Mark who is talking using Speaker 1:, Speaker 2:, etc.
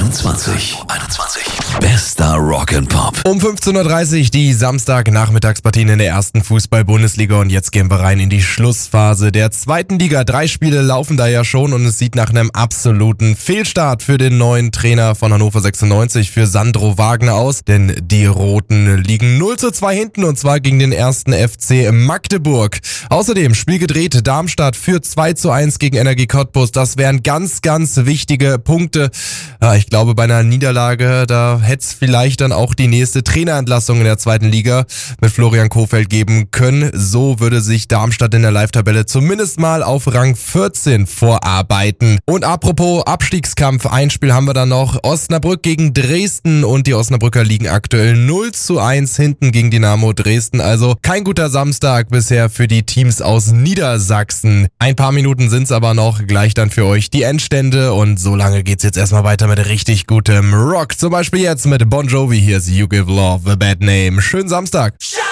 Speaker 1: 21. Bester Rock'n'Pop.
Speaker 2: Um 15.30 Uhr die Samstagnachmittagspartien in der ersten Fußball-Bundesliga und jetzt gehen wir rein in die Schlussphase der zweiten Liga. 3 Spiele laufen da ja schon und es sieht nach einem absoluten Fehlstart für den neuen Trainer von Hannover 96, für Sandro Wagner aus, denn die Roten liegen 0:2 hinten und zwar gegen den ersten FC Magdeburg. Außerdem Spiel gedreht, Darmstadt führt 2:1 gegen Energie Cottbus. Das wären ganz, ganz wichtige Punkte. Ja, ich glaube, bei einer Niederlage, da hätte es vielleicht dann auch die nächste Trainerentlassung in der zweiten Liga mit Florian Kohfeldt geben können. So würde sich Darmstadt in der Live-Tabelle zumindest mal auf Rang 14 vorarbeiten. Und apropos Abstiegskampf, ein Spiel haben wir dann noch. Osnabrück gegen Dresden und die Osnabrücker liegen aktuell 0:1 hinten gegen Dynamo Dresden. Also kein guter Samstag bisher für die Teams aus Niedersachsen. Ein paar Minuten sind's aber noch, gleich dann für euch die Endstände und so lange geht's jetzt erstmal weiter mit richtig gutem Rock. Zum Beispiel jetzt mit Bon Jovi, hier ist You Give Love a Bad Name. Schönen Samstag.